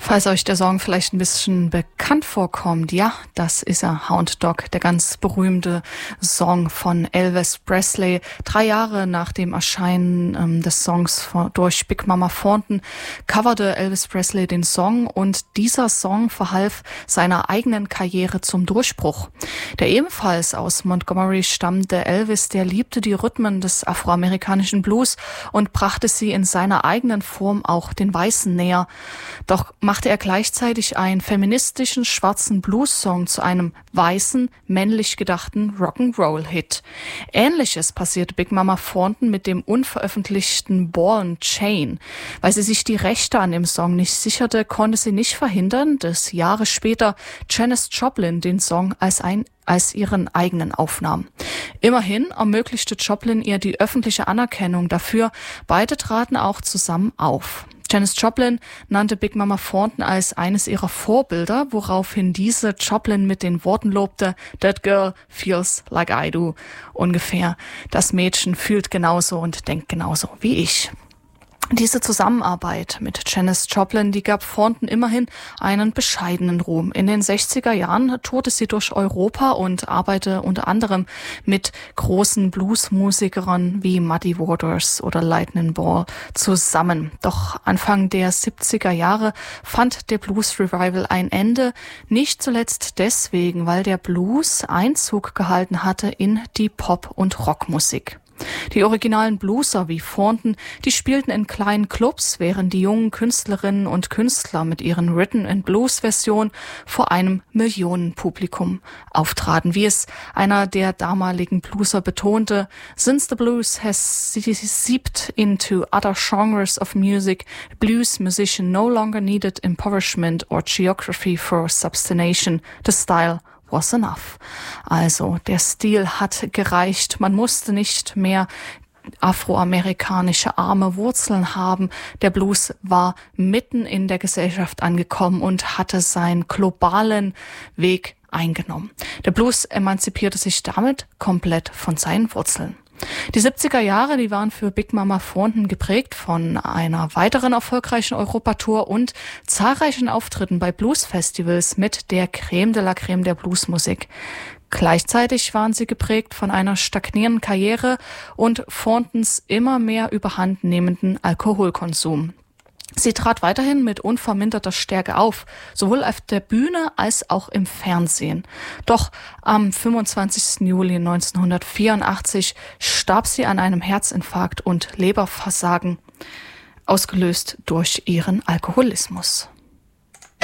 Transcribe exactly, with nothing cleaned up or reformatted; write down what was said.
Falls euch der Song vielleicht ein bisschen bekannt vorkommt, ja, das ist er, Hound Dog, der ganz berühmte Song von Elvis Presley. Drei Jahre nach dem Erscheinen ähm, des Songs von, durch Big Mama Thornton coverte Elvis Presley den Song und dieser Song verhalf seiner eigenen Karriere zum Durchbruch. Der ebenfalls aus Montgomery stammende Elvis, der liebte die Rhythmen des afroamerikanischen Blues und brachte sie in seiner eigenen Form auch den Weißen näher. Doch machte er gleichzeitig einen feministischen schwarzen Blues-Song zu einem weißen, männlich gedachten Rock'n'Roll-Hit. Ähnliches passierte Big Mama Thornton mit dem unveröffentlichten Ball and Chain. Weil sie sich die Rechte an dem Song nicht sicherte, konnte sie nicht verhindern, dass Jahre später Janis Joplin den Song als ein als ihren eigenen aufnahm. Immerhin ermöglichte Joplin ihr die öffentliche Anerkennung dafür. Beide traten auch zusammen auf. Janis Joplin nannte Big Mama Thornton als eines ihrer Vorbilder, woraufhin diese Joplin mit den Worten lobte, "That girl feels like I do." Ungefähr, das Mädchen fühlt genauso und denkt genauso wie ich. Diese Zusammenarbeit mit Janis Joplin, die gab Thornton immerhin einen bescheidenen Ruhm. In den sechziger Jahren tourte sie durch Europa und arbeitete unter anderem mit großen Bluesmusikern wie Muddy Waters oder Lightning Ball zusammen. Doch Anfang der siebziger Jahre fand der Blues Revival ein Ende, nicht zuletzt deswegen, weil der Blues Einzug gehalten hatte in die Pop- und Rockmusik. Die originalen Blueser wie Thornton, die spielten in kleinen Clubs, während die jungen Künstlerinnen und Künstler mit ihren Rhythm-and-Blues-Versionen vor einem Millionenpublikum auftraten. Wie es einer der damaligen Blueser betonte, "Since the blues has seeped into other genres of music, blues musician no longer needed impoverishment or geography for substantiation. The style was enough." Also der Stil hat gereicht. Man musste nicht mehr afroamerikanische arme Wurzeln haben. Der Blues war mitten in der Gesellschaft angekommen und hatte seinen globalen Weg eingenommen. Der Blues emanzipierte sich damit komplett von seinen Wurzeln. Die siebziger Jahre, die waren für Big Mama Thornton geprägt von einer weiteren erfolgreichen Europatour und zahlreichen Auftritten bei Bluesfestivals mit der Creme de la Creme der Bluesmusik. Gleichzeitig waren sie geprägt von einer stagnierenden Karriere und Thorntons immer mehr überhand nehmenden Alkoholkonsum. Sie trat weiterhin mit unverminderter Stärke auf, sowohl auf der Bühne als auch im Fernsehen. Doch am fünfundzwanzigsten Juli neunzehnhundertvierundachtzig starb sie an einem Herzinfarkt und Leberversagen, ausgelöst durch ihren Alkoholismus.